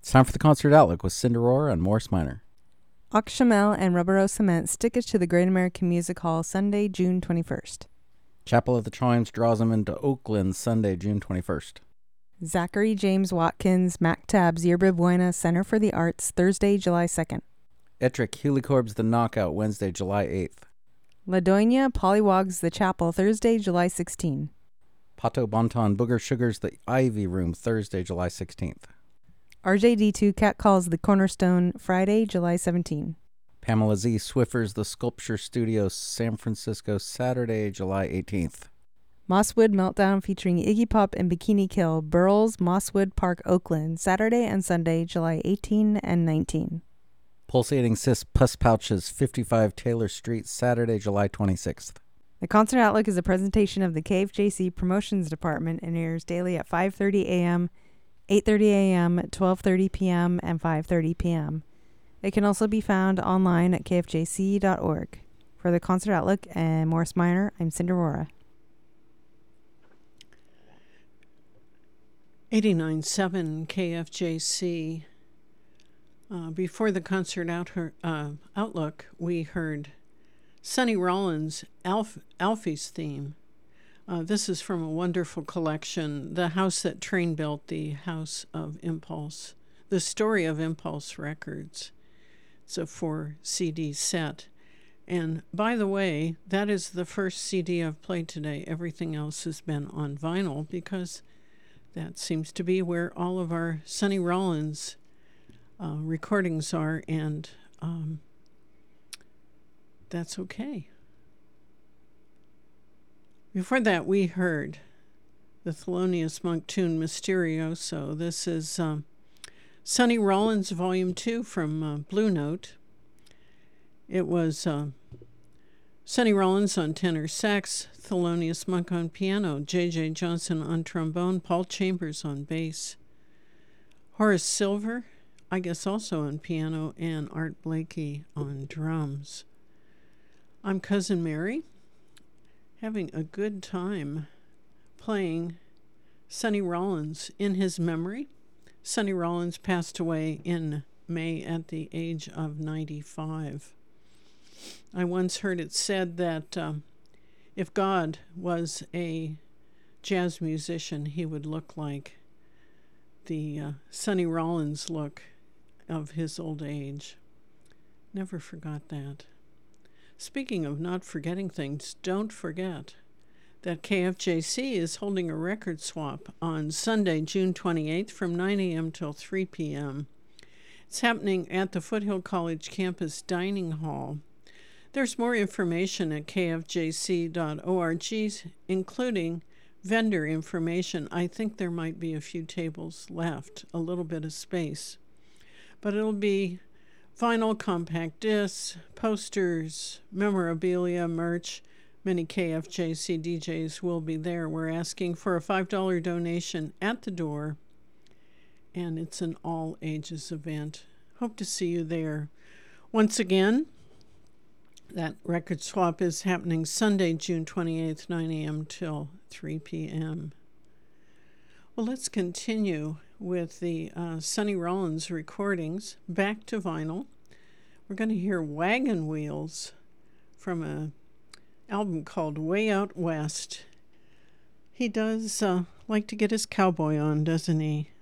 It's time for the Concert Outlook with Cinderora and Morris Minor. Auchamel and Rubber Cement stick us to the Great American Music Hall Sunday, June 21st. Chapel of the Chimes draws them into Oakland Sunday, June 21st. Zachary James Watkins, Mactab's Yerba Buena Center for the Arts, Thursday, July 2nd. Ettrick Helicorb's The Knockout, Wednesday, July 8th. Ladonia Pollywogs The Chapel, Thursday, July 16. Pato Bonton Booger Sugar's The Ivy Room, Thursday, July 16th. RJD2 Cat Calls The Cornerstone, Friday, July 17. Pamela Z. Swiffer's The Sculpture Studio, San Francisco, Saturday, July 18th. Mosswood Meltdown featuring Iggy Pop and Bikini Kill, Burles, Mosswood Park, Oakland, Saturday and Sunday, July 18 and 19. Pulsating Cis Puss Pouches, 55 Taylor Street, Saturday, July 26th. The Concert Outlook is a presentation of the KFJC Promotions Department and airs daily at 5:30 a.m., 8:30 a.m., 12:30 p.m., and 5:30 p.m. It can also be found online at kfjc.org. For the Concert Outlook and Morris Minor, I'm Cinderora. 89.7 KFJC. Before the Concert Outlook, we heard Sonny Rollins' Alfie's Theme. This is from a wonderful collection, The House That Train Built, The House of Impulse, The Story of Impulse Records. It's a 4-CD set. And by the way, that is the first CD I've played today. Everything else has been on vinyl because that seems to be where all of our Sonny Rollins recordings are, and that's okay. Before that, we heard the Thelonious Monk tune Mysterioso. This is Sonny Rollins Volume 2 from Blue Note. It was Sonny Rollins on tenor sax, Thelonious Monk on piano, J.J. Johnson on trombone, Paul Chambers on bass, Horace Silver, I guess also on piano, and Art Blakey on drums. I'm Cousin Mary, having a good time playing Sonny Rollins in his memory. Sonny Rollins passed away in May at the age of 95. I once heard it said that if God was a jazz musician, he would look like the Sonny Rollins look of his old age. Never forgot that. Speaking of not forgetting things, don't forget that KFJC is holding a record swap on Sunday, June 28th from 9 a.m. till 3 p.m. It's happening at the Foothill College campus dining hall. There's more information at kfjc.org, including vendor information. I think there might be a few tables left, a little bit of space. But it'll be vinyl, compact discs, posters, memorabilia, merch. Many KFJC DJs will be there. We're asking for a $5 donation at the door, and it's an all-ages event. Hope to see you there. Once again, that record swap is happening Sunday, June 28th, 9 a.m. till 3 p.m. Well, let's continue with the Sonny Rollins recordings. Back to vinyl. We're going to hear Wagon Wheels from an album called Way Out West. He does like to get his cowboy on, doesn't he?